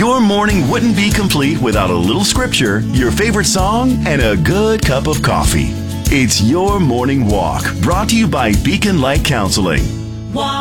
Your morning wouldn't be complete without a little scripture, your favorite song, and a good cup of coffee. It's Your Morning Walk, brought to you by Beacon Light Counseling.